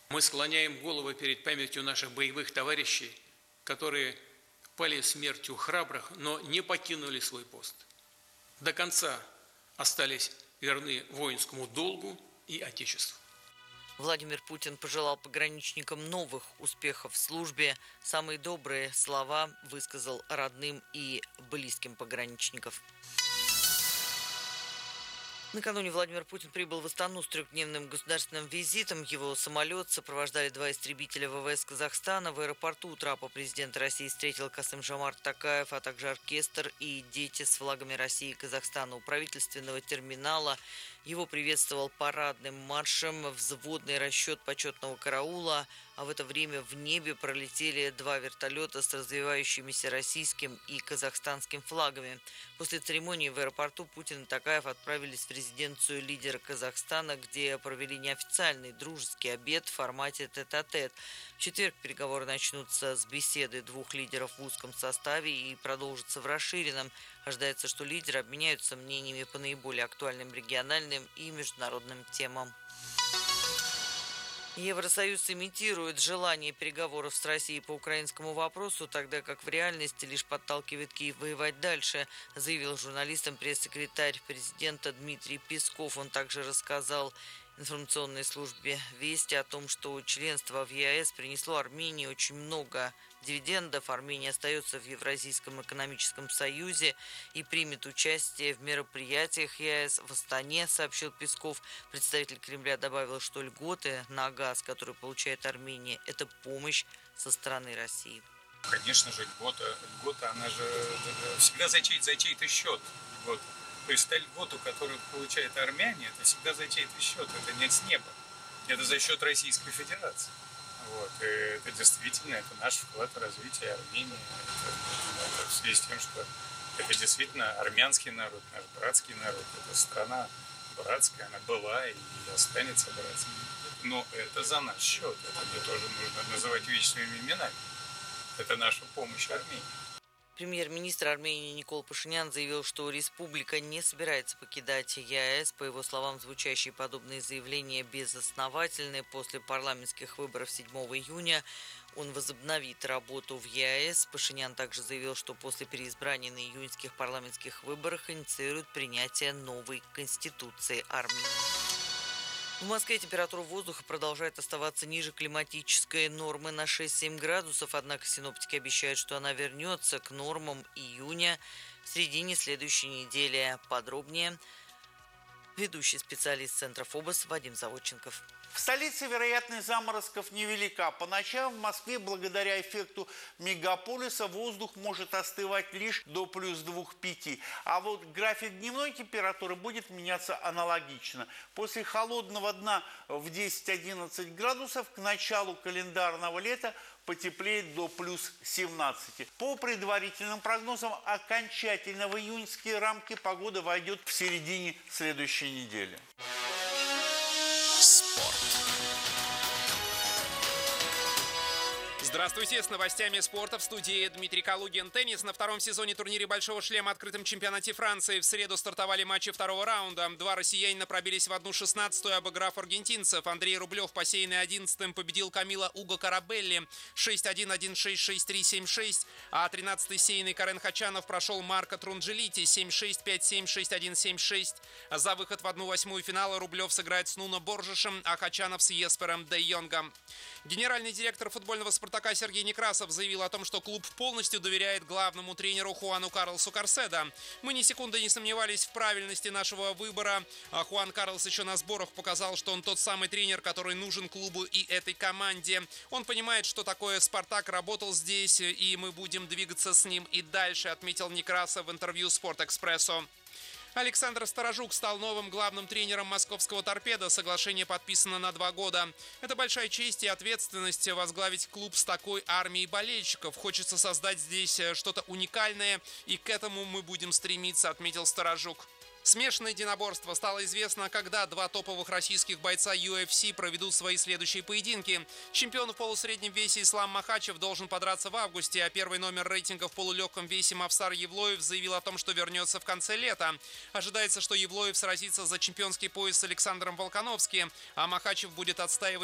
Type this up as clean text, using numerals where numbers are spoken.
Мы склоняем головы перед памятью наших боевых товарищей, которые пали смертью храбрых, но не покинули свой пост. До конца остались верны воинскому долгу и Отечеству. Владимир Путин пожелал пограничникам новых успехов в службе. Самые добрые слова высказал родным и близким пограничников. Накануне Владимир Путин прибыл в Астану с трехдневным государственным визитом. Его самолет сопровождали 2 истребителя ВВС Казахстана. В аэропорту у трапа президента России встретил Касым-Жомарт Токаев, а также оркестр и дети с флагами России и Казахстана. У правительственного терминала его приветствовал парадным маршем взводный расчет почетного караула, а в это время в небе пролетели 2 вертолета с развивающимися российским и казахстанским флагами. После церемонии в аэропорту Путин и Токаев отправились в резиденцию лидера Казахстана, где провели неофициальный дружеский обед в формате тет-а-тет. В четверг переговоры начнутся с беседы 2 лидеров в узком составе и продолжатся в расширенном. Ожидается, что лидеры обменяются мнениями по наиболее актуальным региональным и международным темам. Евросоюз имитирует желание переговоров с Россией по украинскому вопросу, тогда как в реальности лишь подталкивает Киев воевать дальше, заявил журналистам пресс-секретарь президента Дмитрий Песков. Он также рассказал информационной службе «Вести» о том, что членство в ЕАЭС принесло Армении очень много дивидендов. Армения остается в Евразийском экономическом союзе и примет участие в мероприятиях ЕАЭС в Астане, сообщил Песков. Представитель Кремля добавил, что льготы на газ, который получает Армения, это помощь со стороны России. Конечно же, льгота, она же всегда за чей-то счет. Льгота. То есть та льготу, которую получает Армяне, это всегда за чей-то счет, это не с неба. Это за счет Российской Федерации. Вот. И это действительно, это наш вклад в развитие Армении. Это в связи с тем, что это действительно армянский народ, наш братский народ. Это страна братская, она была и останется братской. Но это за наш счет. Это мне тоже нужно называть вещи своими именами. Это наша помощь Армении. Премьер-министр Армении Никол Пашинян заявил, что республика не собирается покидать ЕАЭС. По его словам, звучащие подобные заявления безосновательны. После парламентских выборов 7 июня он возобновит работу в ЕАЭС. Пашинян также заявил, что после переизбрания на июньских парламентских выборах инициирует принятие новой конституции Армении. В Москве температура воздуха продолжает оставаться ниже климатической нормы на 6-7 градусов, однако синоптики обещают, что она вернется к нормам июня в середине следующей недели. Подробнее ведущий специалист Центра ФОБОС Вадим Заводченков. В столице вероятность заморозков невелика. По ночам в Москве благодаря эффекту мегаполиса воздух может остывать лишь до плюс 2-5. А вот график дневной температуры будет меняться аналогично. После холодного дна в 10-11 градусов к началу календарного лета потеплеет до плюс 17. По предварительным прогнозам, окончательно в июньские рамки погода войдет в середине следующей недели. Здравствуйте, с новостями спорта в студии Дмитрий Калугин. Теннис на 2-м сезоне турнире Большого шлема открытом чемпионате Франции. В среду стартовали матчи 2-го раунда. 2 россиянина пробились в 1/16, обыграв аргентинцев. Андрей Рублев, посеянный 11-м, победил Камила Уго Карабелли 6-1, 1-6, 6-3, 7-6. А 13-й сеянный Карен Хачанов прошел Марко Трунджелити 7-6, 5-7, 6-1, 7-6. За выход в 1/8 финала Рублев сыграет с Нуно Боржешем, а Хачанов с Еспером де Йонгом. Генеральный директор футбольного «Спартака» Сергей Некрасов заявил о том, что клуб полностью доверяет главному тренеру Хуану Карлосу Карседо. «Мы ни секунды не сомневались в правильности нашего выбора. А Хуан Карлос еще на сборах показал, что он тот самый тренер, который нужен клубу и этой команде. Он понимает, что такое «Спартак», работал здесь, и мы будем двигаться с ним и дальше», отметил Некрасов в интервью «Спортэкспрессу». Александр Сторожук стал новым главным тренером московского «Торпедо». Соглашение подписано на 2 года. Это большая честь и ответственность возглавить клуб с такой армией болельщиков. Хочется создать здесь что-то уникальное, и к этому мы будем стремиться, отметил Сторожук. Смешанное единоборство. Стало известно, когда 2 топовых российских бойца UFC проведут свои следующие поединки. Чемпион в полусреднем весе Ислам Махачев должен подраться в августе, а первый номер рейтинга в полулегком весе Мавсар Евлоев заявил о том, что вернется в конце лета. Ожидается, что Евлоев сразится за чемпионский пояс с Александром Волконовским, а Махачев будет отстаивать